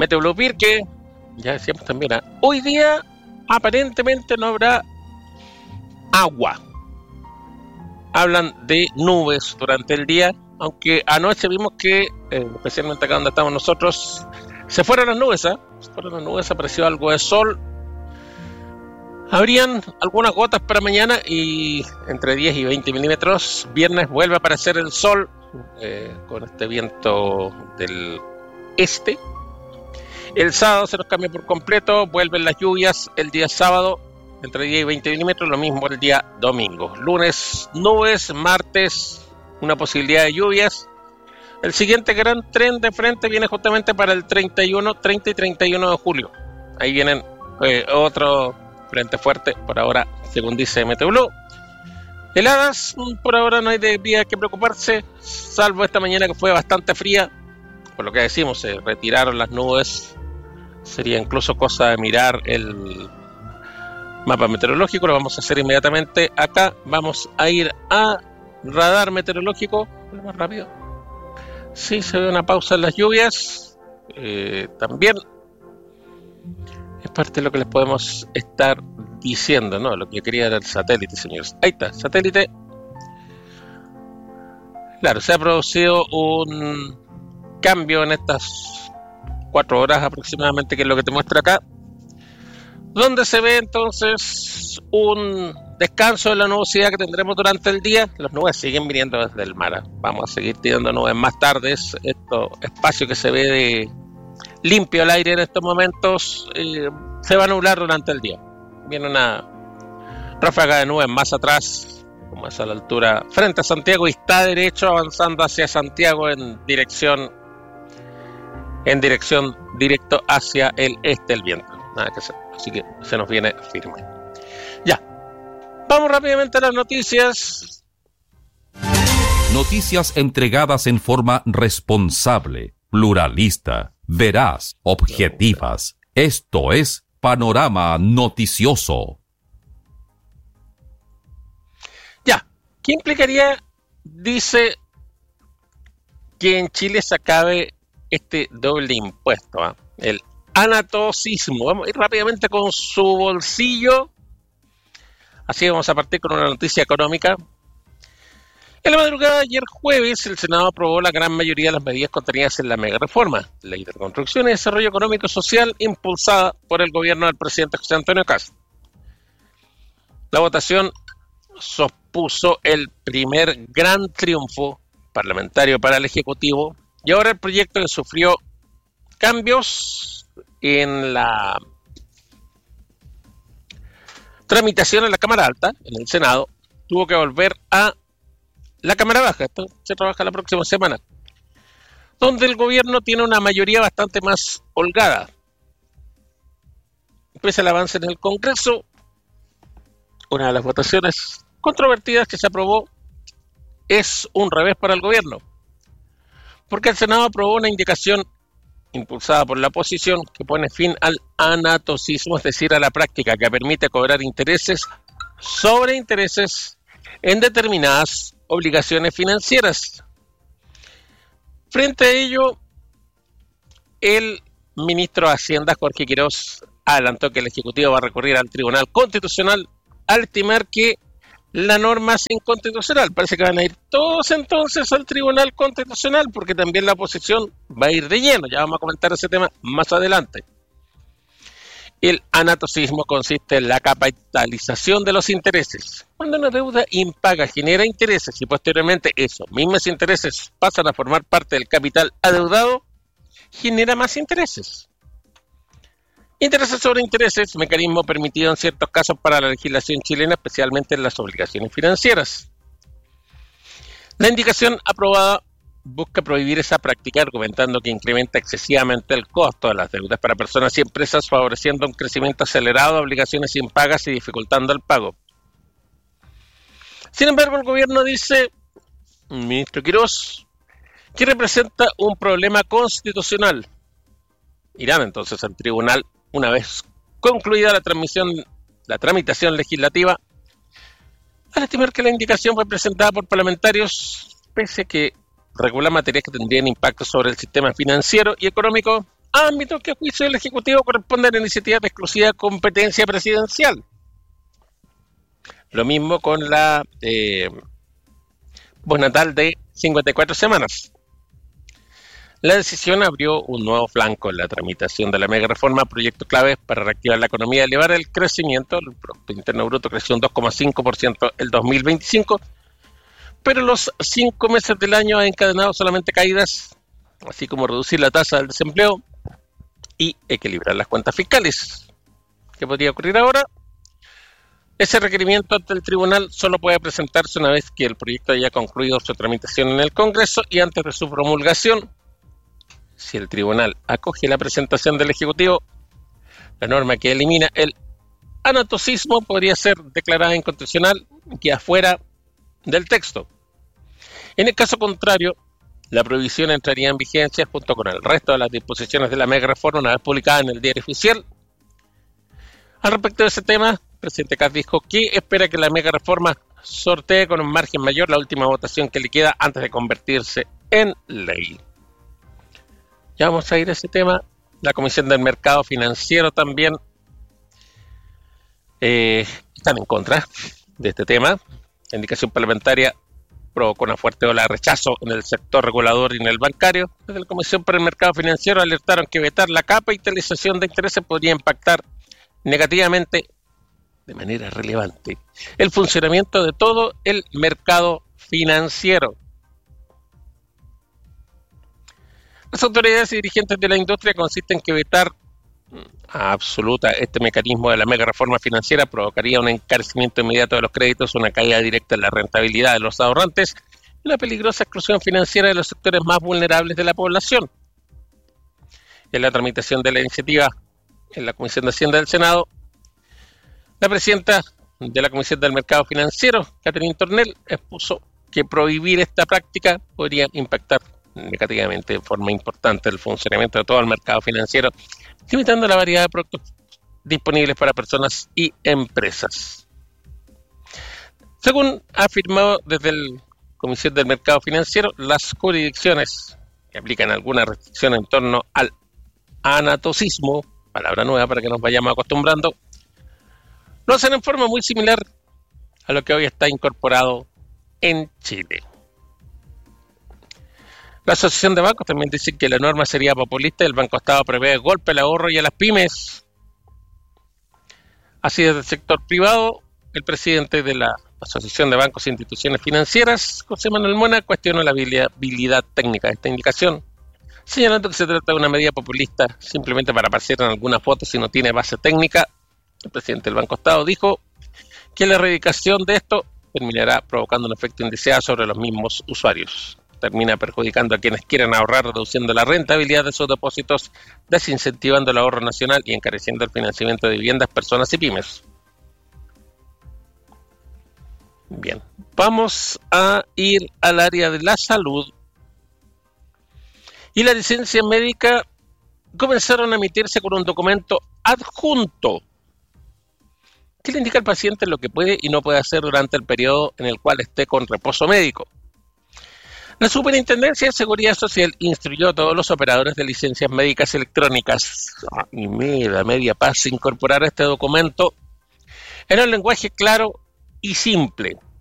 Meteorología Pirque, ya decíamos también, hoy día aparentemente no habrá agua. Hablan de nubes durante el día, aunque anoche vimos que, especialmente acá donde estamos nosotros, se fueron las nubes, apareció algo de sol. Habrían algunas gotas para mañana y entre 10 y 20 milímetros. Viernes vuelve a aparecer el sol con este viento del este. El sábado se nos cambia por completo, vuelven las lluvias el día sábado entre 10 y 20 milímetros, lo mismo el día domingo. Lunes nubes, martes una posibilidad de lluvias. El siguiente gran tren de frente viene justamente para el 30 y 31 de julio. Ahí vienen otro frente fuerte, por ahora, según dice Meteoblue. Heladas, por ahora no hay de vía que preocuparse, salvo esta mañana que fue bastante fría. Por lo que decimos, se retiraron las nubes. Sería incluso cosa de mirar el mapa meteorológico, lo vamos a hacer inmediatamente. Acá vamos a ir a radar meteorológico, lo más rápido. Sí, se ve una pausa en las lluvias. También es parte de lo que les podemos estar diciendo, ¿no? Lo que yo quería era el satélite, señores. Ahí está, satélite. Claro, se ha producido un cambio en estas 4 horas aproximadamente, que es lo que te muestra acá, donde se ve entonces un descanso de la nubosidad que tendremos durante el día. Las nubes siguen viniendo desde el mar. Vamos a seguir teniendo nubes más tardes. Esto espacio que se ve de limpio el aire en estos momentos se va a nublar durante el día. Viene una ráfaga de nubes más atrás, como es a la altura frente a Santiago, y está derecho avanzando hacia Santiago en dirección directo hacia el este el viento. Nada que hacer, así que se nos viene firme. Ya, vamos rápidamente a las noticias. Noticias entregadas en forma responsable, pluralista, veraz, objetivas. Esto es Panorama Noticioso. Ya, ¿qué implicaría, dice, que en Chile se acabe este doble impuesto? El anatocismo. Vamos a ir rápidamente con su bolsillo. Así vamos a partir con una noticia económica. En la madrugada de ayer jueves, el Senado aprobó la gran mayoría de las medidas contenidas en la mega reforma, Ley de Reconstrucción y Desarrollo Económico y Social, impulsada por el gobierno del presidente José Antonio Kast. La votación supuso el primer gran triunfo parlamentario para el Ejecutivo, y ahora el proyecto, que sufrió cambios en la tramitación en la Cámara Alta, en el Senado, tuvo que volver a la Cámara Baja. Esto se trabaja la próxima semana, donde el gobierno tiene una mayoría bastante más holgada. Pese al avance en el Congreso, una de las votaciones controvertidas que se aprobó es un revés para el gobierno, porque el Senado aprobó una indicación impulsada por la oposición que pone fin al anatocismo, es decir, a la práctica que permite cobrar intereses sobre intereses en determinadas obligaciones financieras. Frente a ello, el ministro de Hacienda, Jorge Quiroz, adelantó que el Ejecutivo va a recurrir al Tribunal Constitucional al estimar que la norma es inconstitucional. Parece que van a ir todos entonces al Tribunal Constitucional, porque también la oposición va a ir de lleno. Ya vamos a comentar ese tema más adelante. El anatocismo consiste en la capitalización de los intereses. Cuando una deuda impaga genera intereses y posteriormente esos mismos intereses pasan a formar parte del capital adeudado, genera más intereses. Intereses sobre intereses, mecanismo permitido en ciertos casos para la legislación chilena, especialmente en las obligaciones financieras. La indicación aprobada busca prohibir esa práctica, argumentando que incrementa excesivamente el costo de las deudas para personas y empresas, favoreciendo un crecimiento acelerado de obligaciones impagas y dificultando el pago. Sin embargo, el gobierno dice, el ministro Quiroz, que representa un problema constitucional. Irán entonces al tribunal una vez concluida la tramitación legislativa, al estimar que la indicación fue presentada por parlamentarios, pese a que regula materias que tendrían impacto sobre el sistema financiero y económico, ámbitos que a juicio del Ejecutivo corresponden a iniciativas de exclusiva competencia presidencial. Lo mismo con la postnatal de 54 semanas. La decisión abrió un nuevo flanco en la tramitación de la mega reforma, proyecto clave para reactivar la economía y elevar el crecimiento. El Producto Interno Bruto creció un 2,5% el 2025, pero los 5 meses del año han encadenado solamente caídas, así como reducir la tasa del desempleo y equilibrar las cuentas fiscales. ¿Qué podría ocurrir ahora? Ese requerimiento ante el tribunal solo puede presentarse una vez que el proyecto haya concluido su tramitación en el Congreso y antes de su promulgación. Si el tribunal acoge la presentación del Ejecutivo, la norma que elimina el anatocismo podría ser declarada inconstitucional y queda fuera del texto. En el caso contrario, la prohibición entraría en vigencia junto con el resto de las disposiciones de la mega reforma una vez publicada en el Diario Oficial. Al respecto de ese tema, el presidente Kast dijo que espera que la mega reforma sortee con un margen mayor la última votación que le queda antes de convertirse en ley. Ya vamos a ir a ese tema. La Comisión del Mercado Financiero también están en contra de este tema. La indicación parlamentaria provocó una fuerte ola de rechazo en el sector regulador y en el bancario. Desde la Comisión para el Mercado Financiero alertaron que vetar la capitalización de intereses podría impactar negativamente, de manera relevante, el funcionamiento de todo el mercado financiero. Las autoridades y dirigentes de la industria consisten en que vetar absoluta este mecanismo de la mega reforma financiera provocaría un encarecimiento inmediato de los créditos, una caída directa en la rentabilidad de los ahorrantes y una peligrosa exclusión financiera de los sectores más vulnerables de la población. En la tramitación de la iniciativa en la Comisión de Hacienda del Senado, la presidenta de la Comisión del Mercado Financiero, Catherine Tornel, expuso que prohibir esta práctica podría impactar negativamente de forma importante el funcionamiento de todo el mercado financiero, limitando la variedad de productos disponibles para personas y empresas. Según ha afirmado desde la Comisión del Mercado Financiero, las jurisdicciones que aplican alguna restricción en torno al anatocismo, palabra nueva para que nos vayamos acostumbrando, lo hacen en forma muy similar a lo que hoy está incorporado en Chile. La Asociación de Bancos también dice que la norma sería populista y el Banco Estado prevé golpe al ahorro y a las pymes. Así, desde el sector privado, el presidente de la Asociación de Bancos e Instituciones Financieras, José Manuel Mona, cuestionó la viabilidad técnica de esta indicación, señalando que se trata de una medida populista simplemente para aparecer en algunas fotos y no tiene base técnica. El presidente del Banco Estado dijo que la erradicación de esto terminará provocando un efecto indeseado sobre los mismos usuarios. Termina perjudicando a quienes quieren ahorrar, reduciendo la rentabilidad de sus depósitos, desincentivando el ahorro nacional y encareciendo el financiamiento de viviendas, personas y pymes. Bien, vamos a ir al área de la salud. Y la licencia médica comenzaron a emitirse con un documento adjunto que le indica al paciente lo que puede y no puede hacer durante el periodo en el cual esté con reposo médico. La Superintendencia de Seguridad Social instruyó a todos los operadores de licencias médicas electrónicas y media paz incorporar este documento en un lenguaje claro y simple.